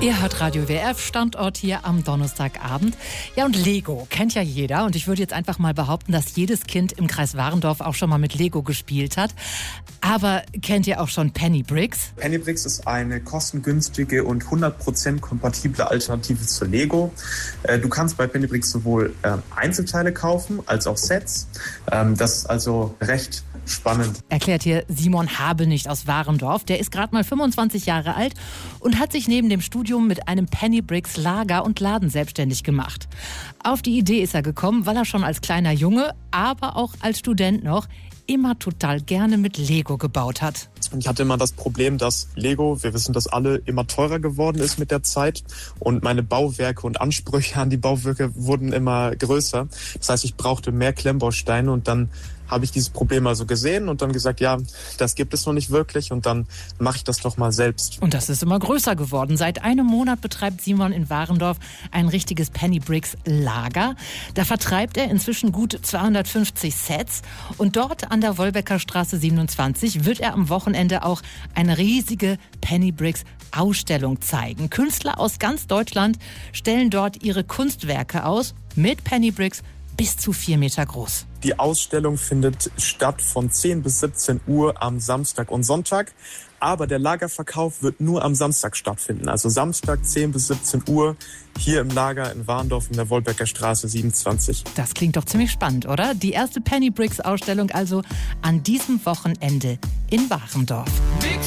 Ihr hört Radio WF, Standort hier am Donnerstagabend. Ja, und Lego kennt ja jeder. Und ich würde jetzt einfach mal behaupten, dass jedes Kind im Kreis Warendorf auch schon mal mit Lego gespielt hat. Aber kennt ihr auch schon Penny Bricks? Penny Bricks ist eine kostengünstige und 100% kompatible Alternative zu Lego. Du kannst bei Penny Bricks sowohl Einzelteile kaufen als auch Sets. Das ist also recht spannend. Erklärt hier Simon Habenicht aus Warendorf. Der ist gerade mal 25 Jahre alt und hat sich neben dem Studium mit einem Penny Bricks Lager und Laden selbstständig gemacht. Auf die Idee ist er gekommen, weil er schon als kleiner Junge, aber auch als Student noch, immer total gerne mit Lego gebaut hat. Und ich hatte immer das Problem, dass Lego, wir wissen das alle, immer teurer geworden ist mit der Zeit. Und meine Bauwerke und Ansprüche an die Bauwerke wurden immer größer. Das heißt, ich brauchte mehr Klemmbausteine und dann habe ich dieses Problem also gesehen und dann gesagt, ja, das gibt es noch nicht wirklich und dann mache ich das doch mal selbst. Und das ist immer größer geworden. Seit einem Monat betreibt Simon in Warendorf ein richtiges Penny Bricks Lager. Da vertreibt er inzwischen gut 250 Sets und dort an der Wolbecker Straße 27 wird er am Wochenende auch eine riesige Penny Bricks Ausstellung zeigen. Künstler aus ganz Deutschland stellen dort ihre Kunstwerke aus mit Penny Bricks bis zu 4 Meter groß. Die Ausstellung findet statt von 10 bis 17 Uhr am Samstag und Sonntag. Aber der Lagerverkauf wird nur am Samstag stattfinden. Also Samstag 10 bis 17 Uhr hier im Lager in Warendorf in der Wolbecker Straße 27. Das klingt doch ziemlich spannend, oder? Die erste Penny Bricks Ausstellung also an diesem Wochenende in Warendorf.